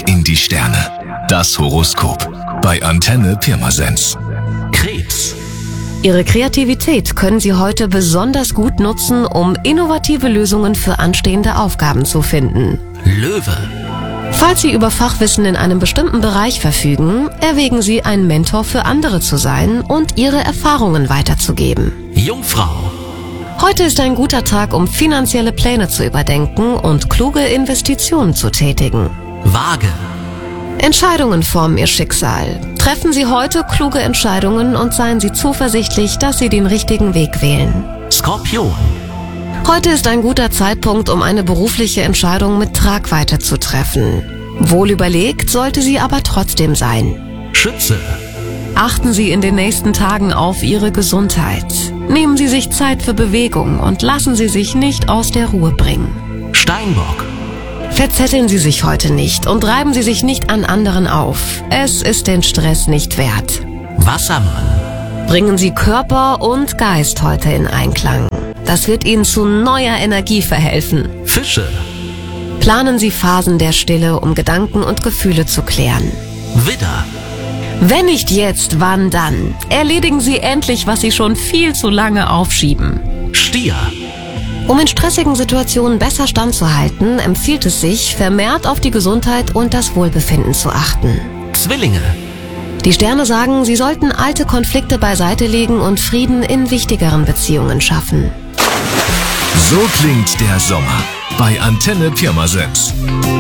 in die Sterne. Das Horoskop bei Antenne Pirmasens. Krebs. Ihre Kreativität können Sie heute besonders gut nutzen, um innovative Lösungen für anstehende Aufgaben zu finden. Löwe. Falls Sie über Fachwissen in einem bestimmten Bereich verfügen, erwägen Sie, ein Mentor für andere zu sein und Ihre Erfahrungen weiterzugeben. Jungfrau. Heute ist ein guter Tag, um finanzielle Pläne zu überdenken und kluge Investitionen zu tätigen. Waage. Entscheidungen formen Ihr Schicksal. Treffen Sie heute kluge Entscheidungen und seien Sie zuversichtlich, dass Sie den richtigen Weg wählen. Skorpion. Heute ist ein guter Zeitpunkt, um eine berufliche Entscheidung mit Tragweite zu treffen. Wohl überlegt sollte sie aber trotzdem sein. Schütze. Achten Sie in den nächsten Tagen auf Ihre Gesundheit. Nehmen Sie sich Zeit für Bewegung und lassen Sie sich nicht aus der Ruhe bringen. Steinbock. Verzetteln Sie sich heute nicht und reiben Sie sich nicht an anderen auf. Es ist den Stress nicht wert. Wassermann. Bringen Sie Körper und Geist heute in Einklang. Das wird Ihnen zu neuer Energie verhelfen. Fische. Planen Sie Phasen der Stille, um Gedanken und Gefühle zu klären. Widder. Wenn nicht jetzt, wann dann? Erledigen Sie endlich, was Sie schon viel zu lange aufschieben. Stier. Um in stressigen Situationen besser standzuhalten, empfiehlt es sich, vermehrt auf die Gesundheit und das Wohlbefinden zu achten. Zwillinge. Die Sterne sagen, Sie sollten alte Konflikte beiseite legen und Frieden in wichtigeren Beziehungen schaffen. So klingt der Sommer bei Antenne Pirmasens.